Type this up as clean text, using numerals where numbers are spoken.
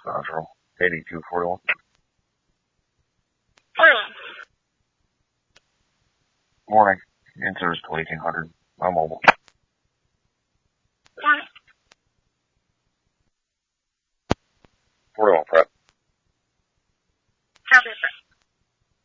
Central, 8241. Morning. Answer is to 1800. I'm mobile. 41 prep.